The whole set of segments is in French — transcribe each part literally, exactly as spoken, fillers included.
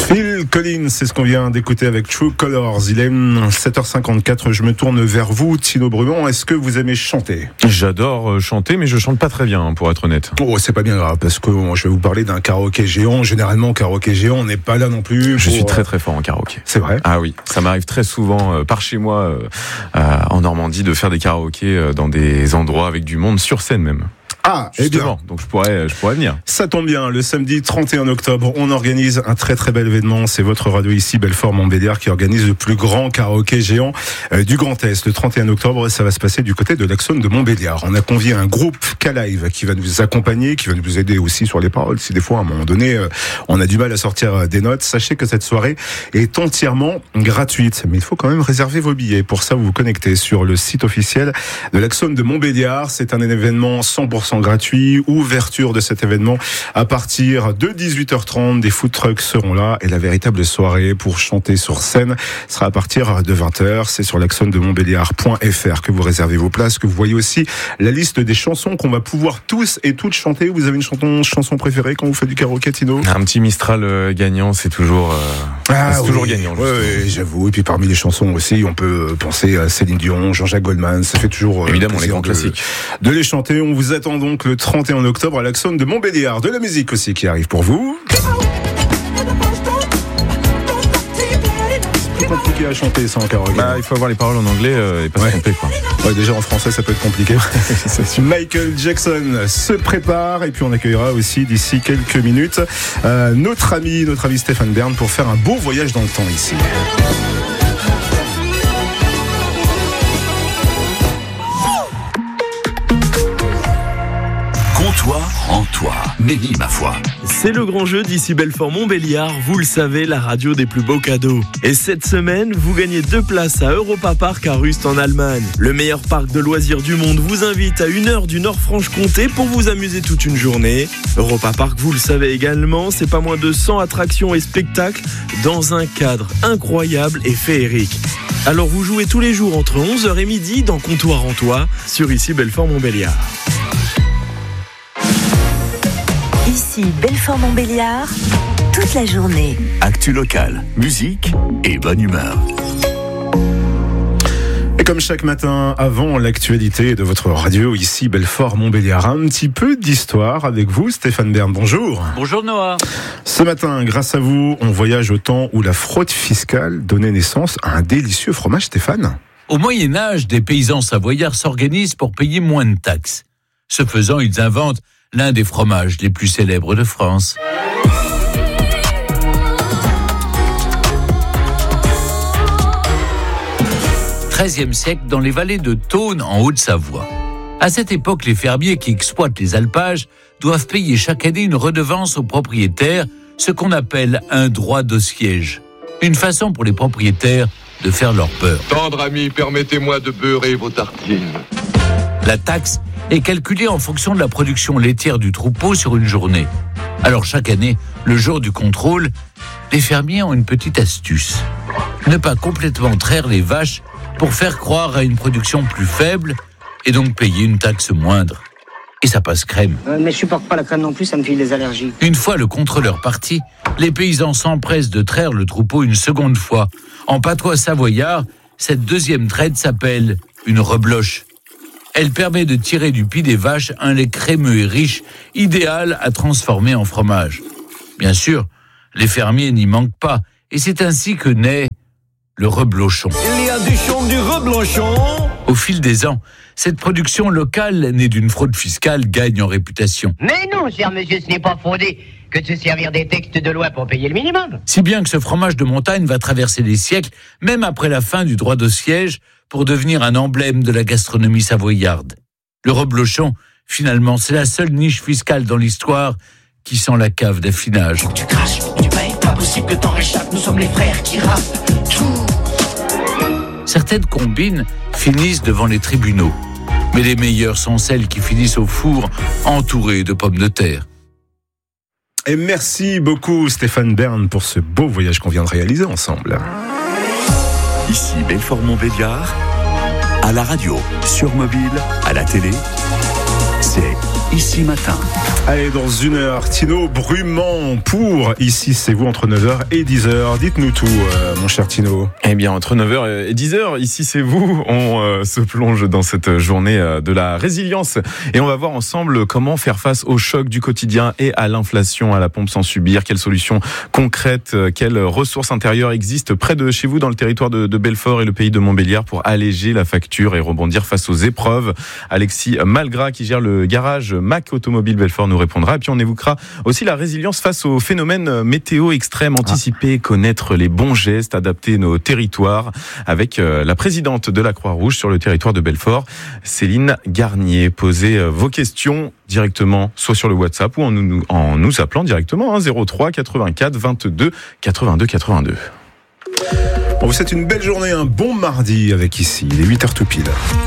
Phil Collins, c'est ce qu'on vient d'écouter avec True Colors. Il est sept heures cinquante-quatre. Je me tourne vers vous, Tino Brumont. Est-ce que vous aimez chanter ? J'adore chanter, mais je chante pas très bien, pour être honnête. Oh, c'est pas bien grave, parce que bon, je vais vous parler d'un karaoké géant. Généralement, karaoké géant, on n'est pas là non plus. Je pour... suis très très fort en karaoké. C'est vrai ? Ah oui, ça m'arrive très souvent, euh, par chez moi, euh, euh, en Normandie, de faire des karaokés euh, dans des endroits avec du monde, sur scène même. Ah, justement, eh bien, donc je pourrais, je pourrais venir. Ça tombe bien, le samedi trente et un octobre, on organise un très très bel événement. C'est votre radio ici, Belfort-Montbéliard, qui organise le plus grand karaoké géant euh, du Grand Est. Le trente et un octobre, ça va se passer du côté de l'Axone de Montbéliard. On a convié un groupe K-Live qui va nous accompagner, qui va nous aider aussi sur les paroles. Si des fois, à un moment donné, euh, on a du mal à sortir des notes, sachez que cette soirée est entièrement gratuite. Mais il faut quand même réserver vos billets. Pour ça, vous vous connectez sur le site officiel de l'Axone de Montbéliard. C'est un événement cent pour cent gratuit. Ouverture de cet événement à partir de dix-huit heures trente. Des food trucks seront là et la véritable soirée pour chanter sur scène sera à partir de vingt heures. C'est sur l'axone de montbéliard point f r que vous réservez vos places, que vous voyez aussi la liste des chansons qu'on va pouvoir tous et toutes chanter. Vous avez une chanson, chanson préférée quand vous faites du karaoké, Tino ? Un petit Mistral euh, gagnant, c'est toujours, euh, ah, c'est oui. toujours gagnant. Oui, oui, j'avoue. Et puis parmi les chansons aussi, on peut penser à Céline Dion, Jean-Jacques Goldman. Ça fait toujours euh, évidemment les grands de, classiques. De les chanter. On vous attend donc le trente et un octobre à l'Axone de Montbéliard. De la musique aussi qui arrive pour vous. C'est compliqué à chanter ça en karaoké. Bah, il faut avoir les paroles en anglais euh, et pas ouais. se tromper, quoi. Ouais, déjà en français ça peut être compliqué. Michael Jackson se prépare et puis on accueillera aussi d'ici quelques minutes euh, notre ami, notre ami Stéphane Bern pour faire un beau voyage dans le temps ici. Toi en toi, Mehdi, ma foi. C'est le grand jeu d'ici Belfort-Montbéliard, vous le savez, la radio des plus beaux cadeaux. Et cette semaine, vous gagnez deux places à Europa Park à Rust en Allemagne. Le meilleur parc de loisirs du monde vous invite à une heure du Nord-Franche-Comté pour vous amuser toute une journée. Europa Park, vous le savez également, c'est pas moins de cent attractions et spectacles dans un cadre incroyable et féerique. Alors vous jouez tous les jours entre onze heures et midi dans Comptoir en Toi sur ici Belfort-Montbéliard. Ici Belfort-Montbéliard, toute la journée. Actu locale, musique et bonne humeur. Et comme chaque matin, avant l'actualité de votre radio, ici Belfort-Montbéliard, un petit peu d'histoire avec vous, Stéphane Bern. Bonjour. Bonjour Noah. Ce matin, grâce à vous, on voyage au temps où la fraude fiscale donnait naissance à un délicieux fromage, Stéphane. Au Moyen-Âge, des paysans savoyards s'organisent pour payer moins de taxes. Ce faisant, ils inventent l'un des fromages les plus célèbres de France. treizième siècle, dans les vallées de Thônes, en Haute-Savoie. À cette époque, les fermiers qui exploitent les alpages doivent payer chaque année une redevance aux propriétaires, ce qu'on appelle un droit de siège. Une façon pour les propriétaires de faire leur beurre. Tendre ami, permettez-moi de beurrer vos tartines. La taxe est calculée en fonction de la production laitière du troupeau sur une journée. Alors chaque année, le jour du contrôle, les fermiers ont une petite astuce. Ne pas complètement traire les vaches pour faire croire à une production plus faible et donc payer une taxe moindre. Et ça passe crème. Euh, mais je supporte pas la crème non plus, ça me file des allergies. Une fois le contrôleur parti, les paysans s'empressent de traire le troupeau une seconde fois. En patois savoyard, cette deuxième traite s'appelle une rebloche. Elle permet de tirer du pis des vaches un lait crémeux et riche, idéal à transformer en fromage. Bien sûr, les fermiers n'y manquent pas, et c'est ainsi que naît le reblochon. Il y a du chon, du reblochon. Au fil des ans, cette production locale, née d'une fraude fiscale, gagne en réputation. Mais non, cher monsieur, ce n'est pas fondé que de se servir des textes de loi pour payer le minimum. Si bien que ce fromage de montagne va traverser les siècles, même après la fin du droit de siège, pour devenir un emblème de la gastronomie savoyarde. Le reblochon, finalement, c'est la seule niche fiscale dans l'histoire qui sent la cave d'affinage. Faut que tu craches, faut que tu payes, pas possible que t'en réchappes, nous sommes les frères qui rappent tout. Certaines combines finissent devant les tribunaux, mais les meilleures sont celles qui finissent au four, entourées de pommes de terre. Et merci beaucoup Stéphane Bern pour ce beau voyage qu'on vient de réaliser ensemble. Ici Belfort-Montbéliard, à la radio, sur mobile, à la télé, c'est Ici Matin. Allez, dans une heure, Tino Brumand pour Ici c'est vous entre neuf heures et dix heures. Dites-nous tout, euh, mon cher Tino. Eh bien, entre neuf heures et dix heures, Ici c'est vous, on euh, se plonge dans cette journée euh, de la résilience et on va voir ensemble comment faire face au choc du quotidien et à l'inflation à la pompe sans subir. Quelles solutions concrètes, euh, quelles ressources intérieures existent près de chez vous dans le territoire de, de Belfort et le pays de Montbéliard pour alléger la facture et rebondir face aux épreuves. Alexis Malgras, qui gère le garage Mac Automobile Belfort, nous répondra. Et puis on évoquera aussi la résilience face aux phénomènes météo extrêmes, anticiper, ah. connaître les bons gestes, adapter nos territoires, avec la présidente de la Croix-Rouge sur le territoire de Belfort, Céline Garnier. Posez vos questions directement, soit sur le WhatsApp ou en nous, en nous appelant directement, hein, zéro trois quatre-vingt-quatre vingt-deux quatre-vingt-deux quatre-vingt-deux. On vous souhaite une belle journée, un bon mardi avec Ici, il est huit heures tout pile.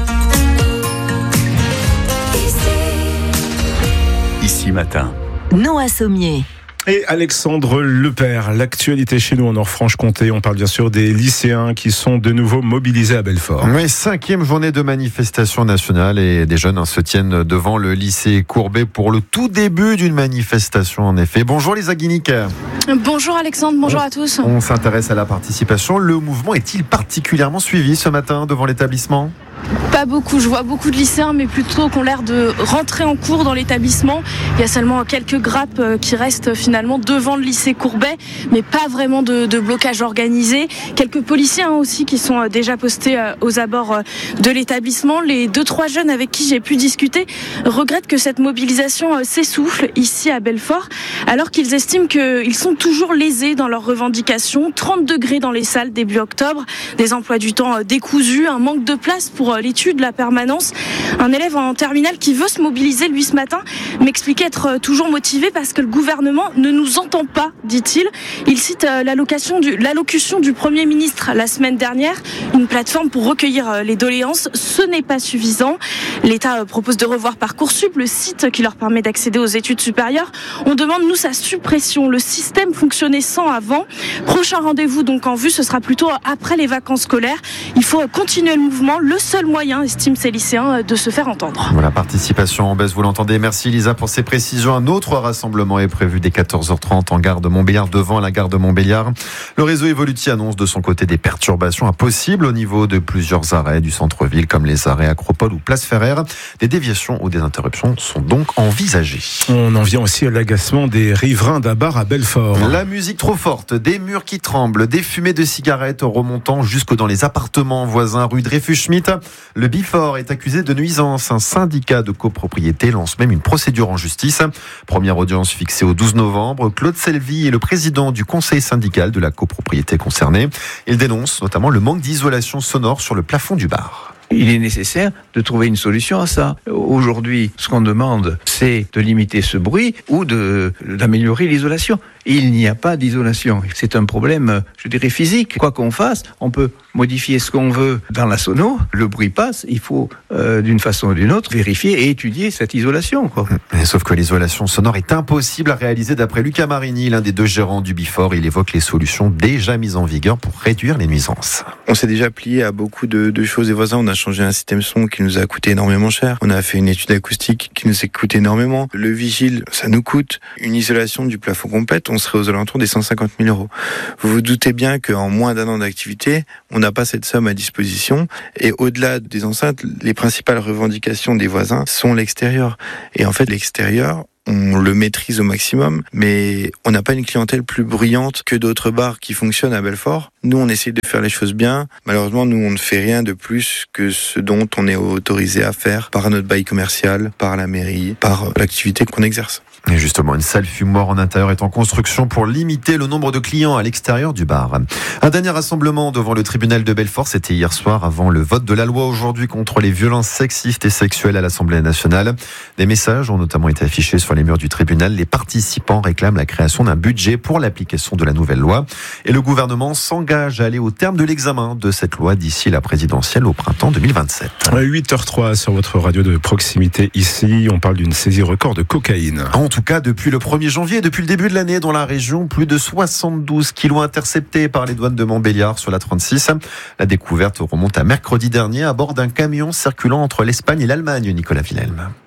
Ici Matin. Noah Sommier. Et Alexandre Lepère, l'actualité chez nous en Nord-Franche-Comté. On parle bien sûr des lycéens qui sont de nouveau mobilisés à Belfort. Oui, cinquième journée de manifestation nationale et des jeunes hein, se tiennent devant le lycée Courbet pour le tout début d'une manifestation en effet. Bonjour Lisa Guinic. Bonjour Alexandre, bonjour on, à tous. On s'intéresse à la participation. Le mouvement est-il particulièrement suivi ce matin devant l'établissement ? Pas beaucoup, je vois beaucoup de lycéens mais plutôt qui ont l'air de rentrer en cours dans l'établissement. Il y a seulement quelques grappes qui restent finalement devant le lycée Courbet, mais pas vraiment de, de blocage organisé. Quelques policiers hein, aussi qui sont déjà postés aux abords de l'établissement. Les deux trois jeunes avec qui j'ai pu discuter regrettent que cette mobilisation s'essouffle ici à Belfort, alors qu'ils estiment qu'ils sont toujours lésés dans leurs revendications. trente degrés dans les salles début octobre, des emplois du temps décousus, un manque de place pour l'étude, la permanence. Un élève en terminale qui veut se mobiliser, lui, ce matin, m'expliquait être toujours motivé parce que le gouvernement ne nous entend pas, dit-il. Il cite l'allocation du, l'allocution du Premier ministre la semaine dernière, une plateforme pour recueillir les doléances. Ce n'est pas suffisant. L'État propose de revoir Parcoursup, le site qui leur permet d'accéder aux études supérieures. On demande, nous, sa suppression. Le système fonctionnait sans avant. Prochain rendez-vous donc en vue, ce sera plutôt après les vacances scolaires. Il faut continuer le mouvement. Le seul moyen, estiment ces lycéens, de se faire entendre. Voilà, participation en baisse, vous l'entendez. Merci Lisa pour ces précisions. Un autre rassemblement est prévu dès quatorze heures trente en gare de Montbéliard, devant la gare de Montbéliard. Le réseau Evoluti annonce de son côté des perturbations impossibles au niveau de plusieurs arrêts du centre-ville, comme les arrêts Acropole ou Place Ferrer. Des déviations ou des interruptions sont donc envisagées. On en vient aussi à l'agacement des riverains d'Abar à Belfort. La musique trop forte, des murs qui tremblent, des fumées de cigarettes remontant jusque dans les appartements voisins rue Dreyfus-Schmitt. Le Bifort est accusé de nuisance. Un syndicat de copropriété lance même une procédure en justice. Première audience fixée au douze novembre. Claude Selvi est le président du conseil syndical de la copropriété concernée. Il dénonce notamment le manque d'isolation sonore sur le plafond du bar. Il est nécessaire de trouver une solution à ça. Aujourd'hui, ce qu'on demande, c'est de limiter ce bruit ou de, d'améliorer l'isolation. Il n'y a pas d'isolation. C'est un problème, je dirais, physique. Quoi qu'on fasse, on peut modifier ce qu'on veut dans la sono. Le bruit passe. Il faut, euh, d'une façon ou d'une autre, vérifier et étudier cette isolation, quoi. Sauf que l'isolation sonore est impossible à réaliser d'après Lucas Marini, l'un des deux gérants du Bifort. Il évoque les solutions déjà mises en vigueur pour réduire les nuisances. On s'est déjà plié à beaucoup de, de choses des voisins. On a changé un système son qui nous a coûté énormément cher. On a fait une étude acoustique qui nous a coûté énormément. Le vigile, ça nous coûte. Une isolation du plafond complète, on serait aux alentours des cent cinquante mille euros. Vous vous doutez bien qu'en moins d'un an d'activité, on n'a pas cette somme à disposition. Et au-delà des enceintes, les principales revendications des voisins sont l'extérieur. Et en fait, l'extérieur, on le maîtrise au maximum, mais on n'a pas une clientèle plus bruyante que d'autres bars qui fonctionnent à Belfort. Nous, on essaie de faire les choses bien. Malheureusement, nous, on ne fait rien de plus que ce dont on est autorisé à faire par notre bail commercial, par la mairie, par l'activité qu'on exerce. Et justement, une salle fumoir en intérieur est en construction pour limiter le nombre de clients à l'extérieur du bar. Un dernier rassemblement devant le tribunal de Belfort, c'était hier soir avant le vote de la loi aujourd'hui contre les violences sexistes et sexuelles à l'Assemblée nationale. Des messages ont notamment été affichés sur les murs du tribunal. Les participants réclament la création d'un budget pour l'application de la nouvelle loi. Et le gouvernement s'engage à aller au terme de l'examen de cette loi d'ici la présidentielle au printemps deux mille vingt-sept. huit heures trois sur votre radio de proximité ici. On parle d'une saisie record de cocaïne. En tout cas, depuis le premier janvier, depuis le début de l'année, dans la région, plus de soixante-douze kilos interceptés par les douanes de Montbéliard sur la trente-six. La découverte remonte à mercredi dernier à bord d'un camion circulant entre l'Espagne et l'Allemagne, Nicolas Wilhelm.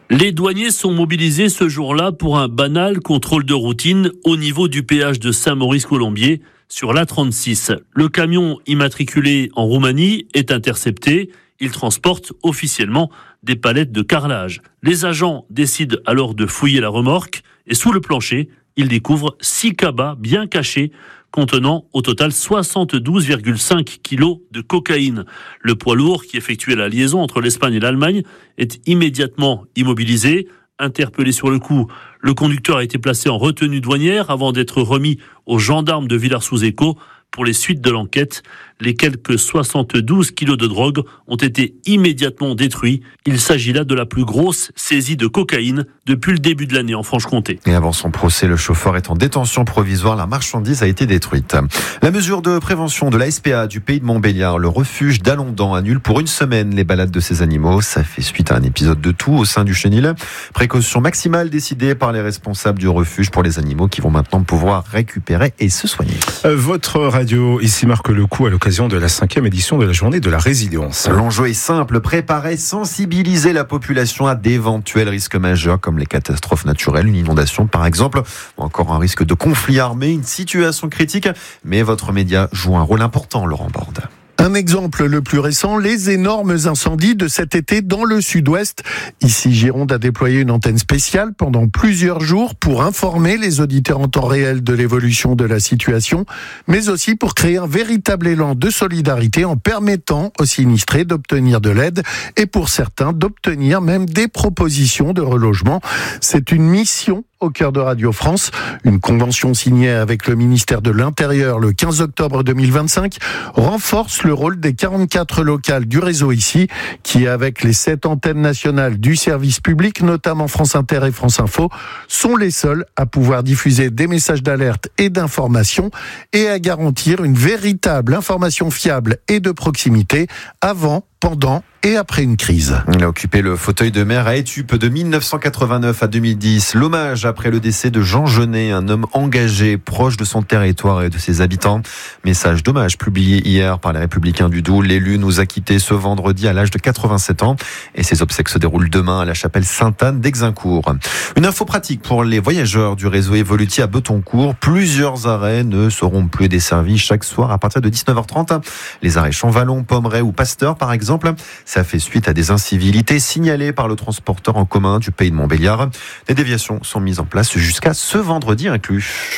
Les douaniers sont mobilisés ce jour-là pour un banal contrôle de routine au niveau du péage de Saint-Maurice-Colombier sur l'A trente-six. Le camion immatriculé en Roumanie est intercepté. Il transporte officiellement des palettes de carrelage. Les agents décident alors de fouiller la remorque et sous le plancher, ils découvrent six cabas bien cachés contenant au total soixante-douze virgule cinq kilos de cocaïne. Le poids lourd qui effectuait la liaison entre l'Espagne et l'Allemagne est immédiatement immobilisé. Interpellé sur le coup, le conducteur a été placé en retenue douanière avant d'être remis aux gendarmes de Villars-sous-Écot pour les suites de l'enquête. Les quelques soixante-douze kilos de drogue ont été immédiatement détruits. Il s'agit là de la plus grosse saisie de cocaïne depuis le début de l'année en Franche-Comté. Et avant son procès, le chauffeur est en détention provisoire. La marchandise a été détruite. La mesure de prévention de la S P A du pays de Montbéliard, le refuge d'Alondan, annule pour une semaine les balades de ces animaux. Ça fait suite à un épisode de toux au sein du chenil. Précaution maximale décidée par les responsables du refuge pour les animaux qui vont maintenant pouvoir récupérer et se soigner. Euh, votre radio ici marque le coup à l'occasion de la cinquième édition de la journée de la résilience. L'enjeu est simple, préparer, sensibiliser la population à d'éventuels risques majeurs comme les catastrophes naturelles, une inondation par exemple, ou encore un risque de conflit armé, une situation critique. Mais votre média joue un rôle important, Laurent Borde. Un exemple le plus récent, les énormes incendies de cet été dans le sud-ouest. Ici, Gironde a déployé une antenne spéciale pendant plusieurs jours pour informer les auditeurs en temps réel de l'évolution de la situation, mais aussi pour créer un véritable élan de solidarité en permettant aux sinistrés d'obtenir de l'aide et pour certains d'obtenir même des propositions de relogement. C'est une mission au cœur de Radio France. Une convention signée avec le ministère de l'Intérieur le quinze octobre deux mille vingt-cinq renforce le rôle des quarante-quatre locales du réseau ici, qui avec les sept antennes nationales du service public, notamment France Inter et France Info, sont les seuls à pouvoir diffuser des messages d'alerte et d'information et à garantir une véritable information fiable et de proximité avant, pendant et après une crise. Il a occupé le fauteuil de maire à Étupes de mille neuf cent quatre-vingt-neuf à deux mille dix. L'hommage après le décès de Jean Genet, un homme engagé, proche de son territoire et de ses habitants. Message d'hommage publié hier par les Républicains du Doubs. L'élu nous a quittés ce vendredi à l'âge de quatre-vingt-sept ans et ses obsèques se déroulent demain à la chapelle Sainte-Anne d'Exincourt. Une info pratique pour les voyageurs du réseau Evoluti à Betoncourt. Plusieurs arrêts ne seront plus desservis chaque soir à partir de dix-neuf heures trente. Les arrêts Champvallon, Pommeraye ou Pasteur par exemple. Ça fait suite à des incivilités signalées par le transporteur en commun du pays de Montbéliard. Des déviations sont mises en place jusqu'à ce vendredi inclus.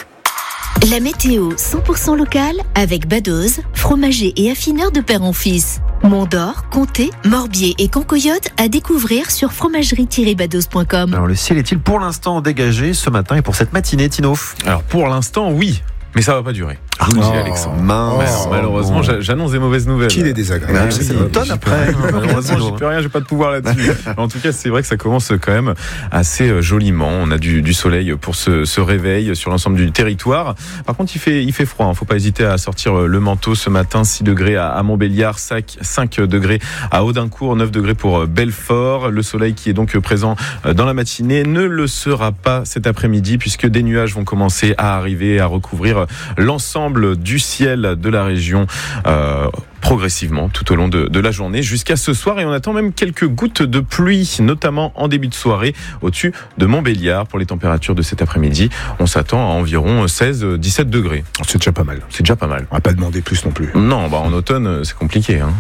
La météo cent pour cent locale avec Badoz, fromager et affineur de père en fils. Mont-d'Or, Comté, Morbier et Cancoyote à découvrir sur fromagerie tiret badoz point com. Alors le ciel est-il pour l'instant dégagé ce matin et pour cette matinée, Tino? Alors pour l'instant, oui. Mais ça va pas durer. Je vous le dis, Alexandre. Mince. Oh, malheureusement, bon. j'annonce des mauvaises nouvelles. Qu'il est désagréable. C'est l'automne après. Malheureusement, j'ai plus rien, j'ai pas de pouvoir là-dessus. En tout cas, c'est vrai que ça commence quand même assez joliment. On a du, du soleil pour ce, ce réveil sur l'ensemble du territoire. Par contre, il fait, il fait froid. Hein. Faut pas hésiter à sortir le manteau ce matin. six degrés à Montbéliard, cinq degrés à Audincourt, neuf degrés pour Belfort. Le soleil qui est donc présent dans la matinée ne le sera pas cet après-midi puisque des nuages vont commencer à arriver, à recouvrir l'ensemble du ciel de la région euh, progressivement tout au long de, de la journée jusqu'à ce soir et on attend même quelques gouttes de pluie notamment en début de soirée au-dessus de Montbéliard. Pour les températures de cet après-midi, on s'attend à environ seize à dix-sept degrés. C'est déjà pas mal. C'est déjà pas mal. On va pas demander plus non plus. Non, bah en automne c'est compliqué. Hein.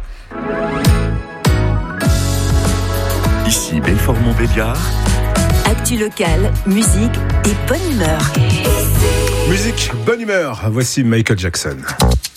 Ici Belfort-Montbéliard. Actu locale, musique et bonne humeur. Musique, bonne humeur. Voici Michael Jackson.